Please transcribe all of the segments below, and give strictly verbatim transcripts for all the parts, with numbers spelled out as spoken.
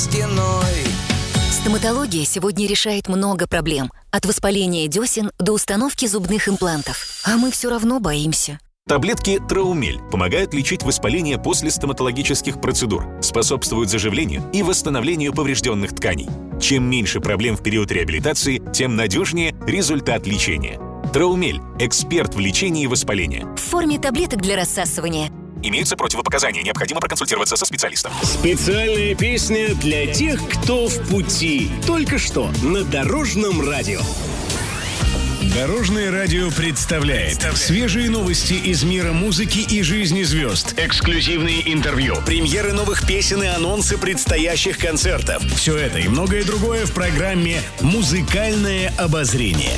стеной. Стоматология сегодня решает много проблем. От воспаления десен до установки зубных имплантов. А мы все равно боимся. Таблетки Траумель помогают лечить воспаление после стоматологических процедур, способствуют заживлению и восстановлению поврежденных тканей. Чем меньше проблем в период реабилитации, тем надежнее результат лечения. Траумель – эксперт в лечении воспаления. В форме таблеток для рассасывания. Имеются противопоказания, необходимо проконсультироваться со специалистом. Специальная песня для тех, кто в пути. Только что на Дорожном радио. Дорожное радио представляет свежие новости из мира музыки и жизни звезд. Эксклюзивные интервью, Премьеры новых песен и анонсы предстоящих концертов. Все это и многое другое в программе «Музыкальное обозрение».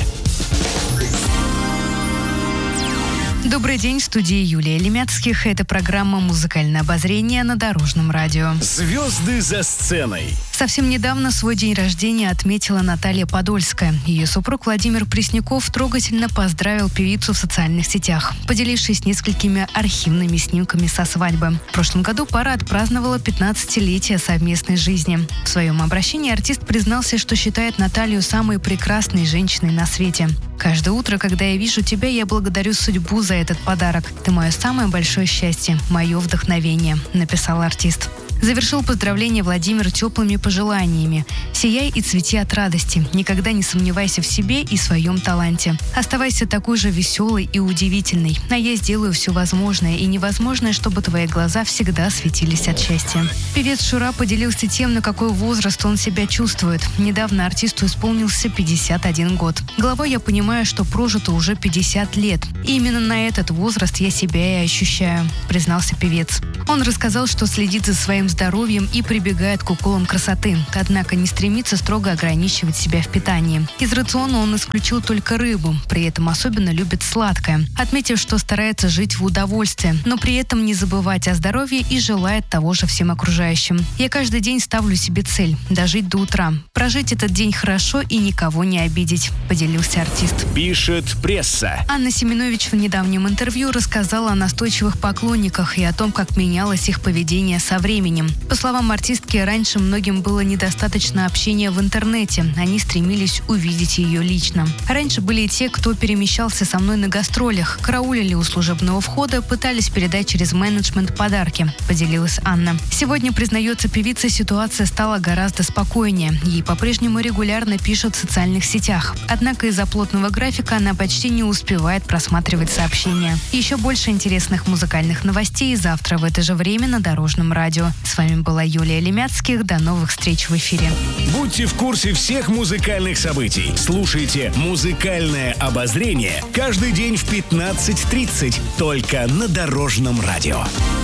Добрый день, в студии Юлия Лемяцких. Это программа «Музыкальное обозрение» на Дорожном радио. Звезды за сценой. Совсем недавно свой день рождения отметила Наталья Подольская. Ее супруг Владимир Пресняков трогательно поздравил певицу в социальных сетях, поделившись несколькими архивными снимками со свадьбы. В прошлом году пара отпраздновала пятнадцатилетие совместной жизни. В своем обращении артист признался, что считает Наталью самой прекрасной женщиной на свете. «Каждое утро, когда я вижу тебя, я благодарю судьбу за этот подарок. Ты мое самое большое счастье, мое вдохновение», — написал артист. Завершил поздравление Владимир теплыми пожеланиями. «Сияй и цвети от радости. Никогда не сомневайся в себе и своем таланте. Оставайся такой же веселой и удивительной. А я сделаю все возможное и невозможное, чтобы твои глаза всегда светились от счастья». Певец Шура поделился тем, на какой возраст он себя чувствует. Недавно артисту исполнился пятьдесят один год. «Главой я понимаю, что прожито уже пятьдесят лет. И именно на этот возраст я себя и ощущаю», — признался певец. Он рассказал, что следит за своим здоровьем и прибегает к уколам красоты, однако не стремится строго ограничивать себя в питании. Из рациона он исключил только рыбу, при этом особенно любит сладкое, отметив, что старается жить в удовольствии, но при этом не забывать о здоровье и желает того же всем окружающим. «Я каждый день ставлю себе цель – дожить до утра, прожить этот день хорошо и никого не обидеть», – поделился артист. Пишет пресса. Анна Семенович в недавнем интервью рассказала о настойчивых поклонниках и о том, как менялось их поведение со временем. По словам артистки, раньше многим было недостаточно общения в интернете. Они стремились увидеть ее лично. Раньше были и те, кто перемещался со мной на гастролях, караулили у служебного входа, пытались передать через менеджмент подарки, поделилась Анна. Сегодня, признается певица, ситуация стала гораздо спокойнее. Ей по-прежнему регулярно пишут в социальных сетях. Однако из-за плотного графика она почти не успевает просматривать сообщения. Еще больше интересных музыкальных новостей завтра в это же время на Дорожном радио. С вами была Юлия Лемяцких. До новых встреч в эфире. Будьте в курсе всех музыкальных событий. Слушайте «Музыкальное обозрение» каждый день в пятнадцать тридцать только на Дорожном радио.